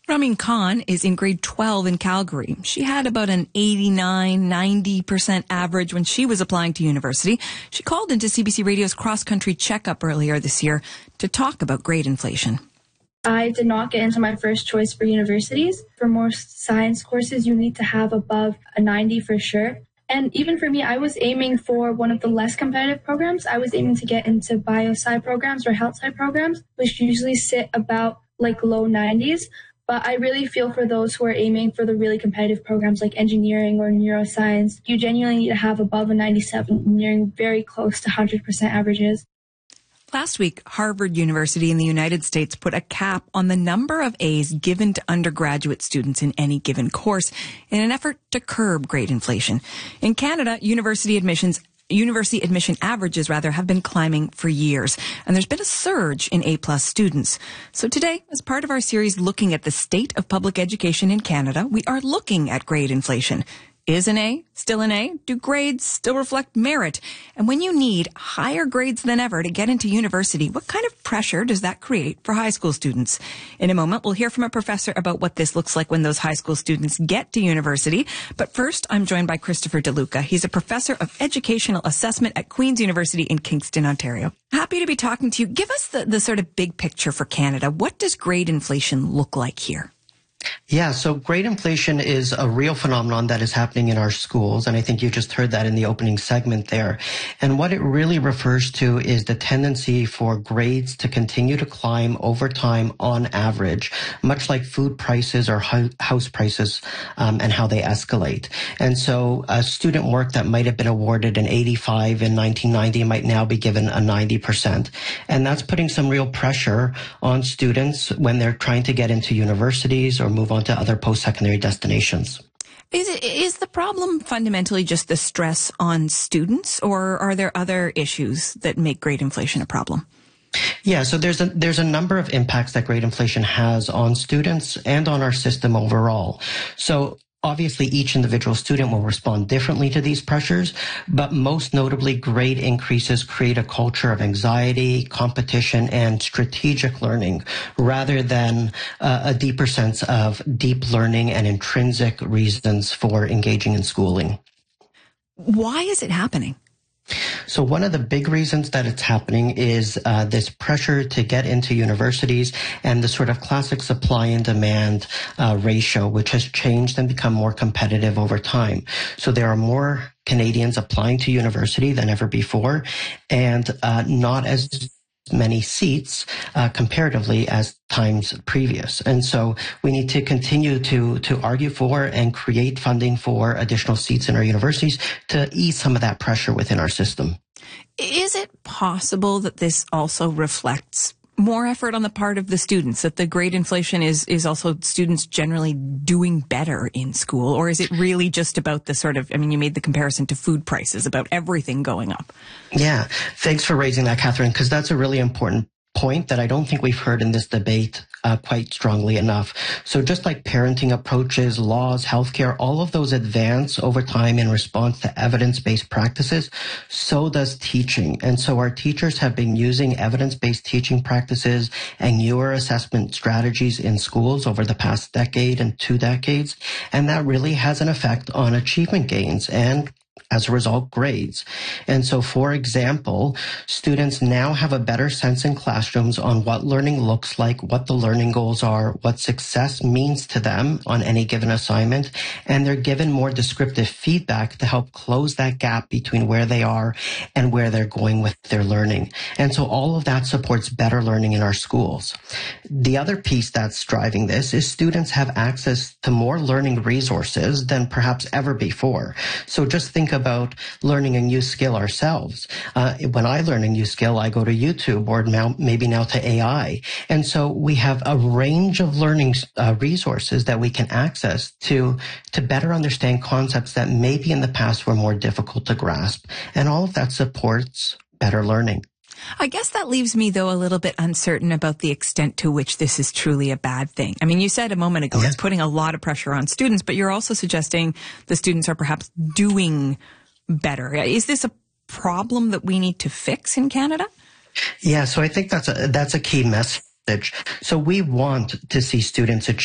Ramin Khan is in grade 12 in Calgary. She had about an 89-90% average when she was applying to university. She called into CBC Radio's cross-country checkup earlier this year to talk about grade inflation. I did not get into my first choice for universities. For most science courses, you need to have above a 90 for sure. And even for me, I was aiming for one of the less competitive programs. I was aiming to get into bio-sci programs or health sci programs, which usually sit about low 90s. But I really feel for those who are aiming for the really competitive programs like engineering or neuroscience. You genuinely need to have above a 97, nearing very close to 100% averages. Last week, Harvard University in the United States put a cap on the number of A's given to undergraduate students in any given course in an effort to curb grade inflation. In Canada, university admission averages have been climbing for years, and there's been a surge in A-plus students. So today, as part of our series looking at the state of public education in Canada, we are looking at grade inflation. Is an A still an A? Do grades still reflect merit? And when you need higher grades than ever to get into university, what kind of pressure does that create for high school students? In a moment, we'll hear from a professor about what this looks like when those high school students get to university. But first, I'm joined by Christopher DeLuca. He's a professor of educational assessment at Queen's University in Kingston, Ontario. Happy to be talking to you. Give us the sort of big picture for Canada. What does grade inflation look like here? Yeah, so grade inflation is a real phenomenon that is happening in our schools, and I think you just heard that in the opening segment there. And what it really refers to is the tendency for grades to continue to climb over time on average, much like food prices or house prices, and how they escalate. And so student work that might have been awarded an 85 in 1990 might now be given a 90%. And that's putting some real pressure on students when they're trying to get into universities or move on to other post-secondary destinations. Is the problem fundamentally just the stress on students, or are there other issues that make grade inflation a problem? Yeah, so there's a number of impacts that grade inflation has on students and on our system overall. So obviously, each individual student will respond differently to these pressures, but most notably, grade increases create a culture of anxiety, competition, and strategic learning, rather than a deeper sense of deep learning and intrinsic reasons for engaging in schooling. Why is it happening? So one of the big reasons that it's happening is this pressure to get into universities and the sort of classic supply and demand ratio, which has changed and become more competitive over time. So there are more Canadians applying to university than ever before, and not as many seats comparatively as times previous. And so we need to continue to argue for and create funding for additional seats in our universities to ease some of that pressure within our system. Is it possible that this also reflects more effort on the part of the students, that the grade inflation is also students generally doing better in school? Or is it really just about the sort of, you made the comparison to food prices, about everything going up? Yeah, thanks for raising that, Catherine, because that's a really important point that I don't think we've heard in this debate quite strongly enough. So just like parenting approaches, laws, healthcare, all of those advance over time in response to evidence-based practices, so does teaching. And so our teachers have been using evidence-based teaching practices and newer assessment strategies in schools over the past decade and 2 decades. And that really has an effect on achievement gains and, as a result, grades. And so, for example, students now have a better sense in classrooms on what learning looks like, what the learning goals are, what success means to them on any given assignment, and they're given more descriptive feedback to help close that gap between where they are and where they're going with their learning. And so all of that supports better learning in our schools. The other piece that's driving this is students have access to more learning resources than perhaps ever before. So just think about learning a new skill ourselves. When I learn a new skill, I go to YouTube or maybe now to AI. And so we have a range of learning resources that we can access to better understand concepts that maybe in the past were more difficult to grasp. And all of that supports better learning. I guess that leaves me, though, a little bit uncertain about the extent to which this is truly a bad thing. You said a moment ago, It's putting a lot of pressure on students, but you're also suggesting the students are perhaps doing better. Is this a problem that we need to fix in Canada? Yeah, so I think that's a key message. So we want to see students achieve